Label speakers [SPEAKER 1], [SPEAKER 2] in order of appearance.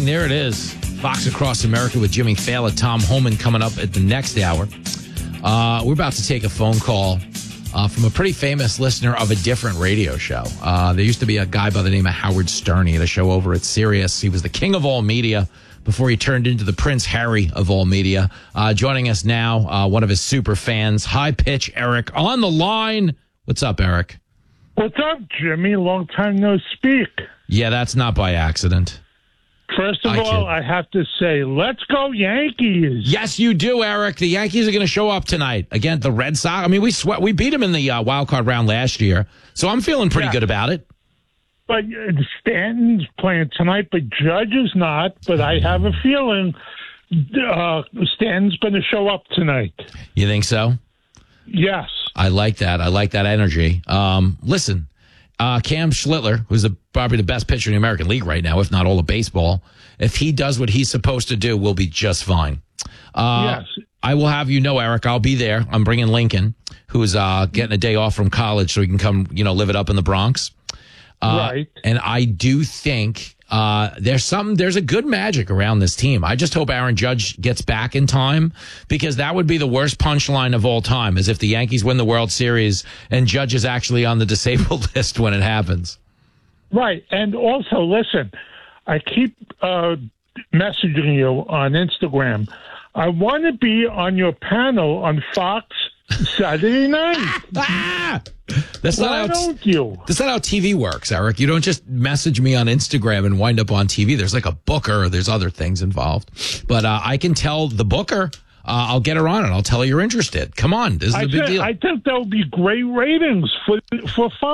[SPEAKER 1] morning. There it is. Fox Across America with Jimmy Fallon, Tom Homan coming up at the next hour. We're about to take a phone call from a pretty famous listener of a different radio show. There used to be a guy by the name of Howard Stern. He had a show over at Sirius. He was the king of all media before he turned into the Prince Harry of all media. Joining us now, one of his super fans, High Pitch Eric, on the line. What's up, Eric?
[SPEAKER 2] What's up, Jimmy? Long time no speak.
[SPEAKER 1] Yeah, that's not by accident.
[SPEAKER 2] First of all, I have to say, let's go Yankees.
[SPEAKER 1] Yes, you do, Eric. The Yankees are going to show up tonight against the Red Sox. I mean, we beat them in the wild card round last year, so I'm feeling pretty good about it.
[SPEAKER 2] But Stanton's playing tonight, but Judge is not. But I have a feeling Stanton's going to show up tonight.
[SPEAKER 1] You think so?
[SPEAKER 2] Yes.
[SPEAKER 1] I like that. I like that energy. Listen, Cam Schlittler, who's probably the best pitcher in the American League right now, if not all of baseball, if he does what he's supposed to do, we'll be just fine.
[SPEAKER 2] Yes.
[SPEAKER 1] I will have you know, Eric, I'll be there. I'm bringing Lincoln, who's getting a day off from college so he can come, live it up in the Bronx.
[SPEAKER 2] Right.
[SPEAKER 1] And I do think there's a good magic around this team. I just hope Aaron Judge gets back in time, because that would be the worst punchline of all time, is if the Yankees win the World Series and Judge is actually on the disabled list when it happens.
[SPEAKER 2] Right. And also, listen, I keep messaging you on Instagram. I want to be on your panel on Fox Saturday night.
[SPEAKER 1] That's
[SPEAKER 2] Why don't you?
[SPEAKER 1] That's not how TV works, Eric. You don't just message me on Instagram and wind up on TV. There's like a booker. There's other things involved. But I can tell the booker, I'll get her on and I'll tell her you're interested. Come on. This is a big deal.
[SPEAKER 2] I think there'll be great ratings for Fox.